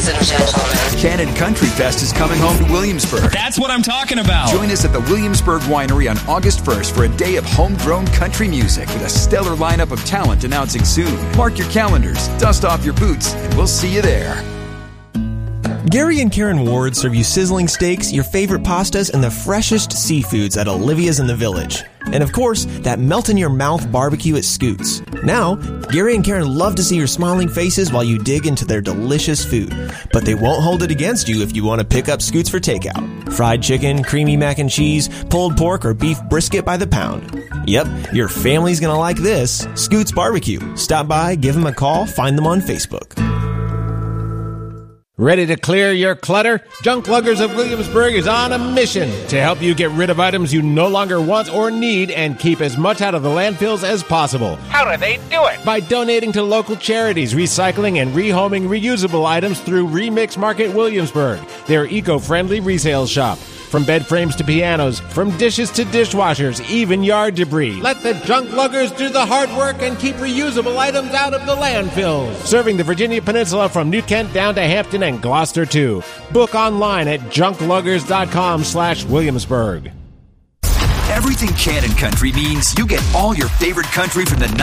and gentlemen. Cannon Country Fest is coming home to Williamsburg. That's what I'm talking about. Join us at the Williamsburg Winery on August 1st for a day of homegrown country music with a stellar lineup of talent announcing soon. Mark your calendars, dust off your boots, and we'll see you there. Gary and Karen Ward serve you sizzling steaks, your favorite pastas, and the freshest seafoods at Olivia's in the Village. And of course, that melt-in-your-mouth barbecue at Scoots. Now, Gary and Karen love to see your smiling faces while you dig into their delicious food. But they won't hold it against you if you want to pick up Scoots for takeout. Fried chicken, creamy mac and cheese, pulled pork, or beef brisket by the pound. Yep, your family's gonna like this. Scoots Barbecue. Stop by, give them a call, find them on Facebook. Ready to clear your clutter? Junk Luggers of Williamsburg is on a mission to help you get rid of items you no longer want or need and keep as much out of the landfills as possible. How do they do it? By donating to local charities, recycling and rehoming reusable items through Remix Market Williamsburg, their eco-friendly resale shop. From bed frames to pianos, from dishes to dishwashers, even yard debris. Let the Junk Luggers do the hard work and keep reusable items out of the landfills. Serving the Virginia Peninsula from New Kent down to Hampton and Gloucester too. Book online at junkluggers.com/Williamsburg. Everything Cannon Country means you get all your favorite country from the